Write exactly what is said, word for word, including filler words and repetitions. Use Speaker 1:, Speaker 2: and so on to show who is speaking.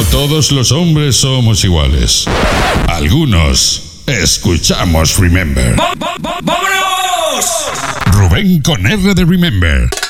Speaker 1: No todos los hombres somos iguales. Algunos escuchamos Remember.
Speaker 2: ¡Vámonos!
Speaker 1: Rubén con R de Remember.